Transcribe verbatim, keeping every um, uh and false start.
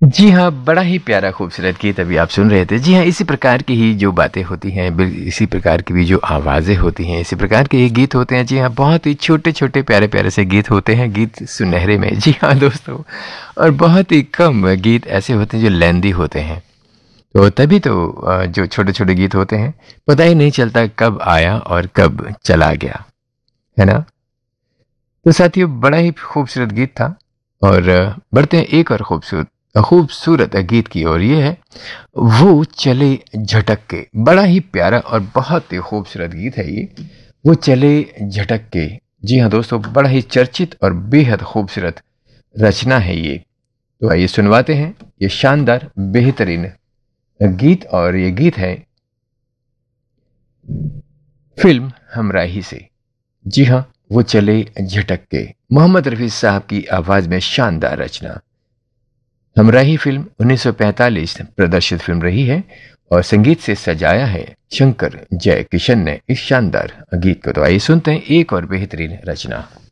जी हाँ, बड़ा ही प्यारा खूबसूरत गीत अभी आप सुन रहे थे। जी हाँ, इसी प्रकार की ही जो बातें होती हैं, बिल इसी प्रकार की भी जो आवाज़ें होती हैं, इसी प्रकार के ही गीत होते हैं। जी हाँ, बहुत ही छोटे-छोटे, प्यारे-प्यारे से गीत होते हैं, गीत सुनहरे में। जी हाँ दोस्तों, और बहुत ही कम गीत ऐसे होते हैं जो लेंदी होते हैं। तो तभी तो अ, जो छोटे-छोटे गीत होते हैं, पता ही नहीं चलता कब आया और कब चला गया, है ना? तो साथियों, बड़ा ही खूबसूरत गीत था और अ, बढ़ते हैं एक और खूबसूरत खूबसूरत गीत की ओर। ये है वो चले झटक के। बड़ा ही प्यारा और बहुत ही खूबसूरत गीत है ये, वो चले झटक के। जी हाँ दोस्तों, बड़ा ही चर्चित और बेहद खूबसूरत रचना है ये। तो आइए सुनवाते हैं ये शानदार बेहतरीन गीत। और ये गीत है फिल्म हमराही से। जी हाँ, वो चले झटक के, मोहम्मद रफ़ी साहब की आवाज में शानदार रचना। हमराही फिल्म उन्नीस सौ पैंतालीस प्रदर्शित फिल्म रही है और संगीत से सजाया है शंकर जय किशन ने इस शानदार गीत को। तो आइए सुनते हैं एक और बेहतरीन रचना।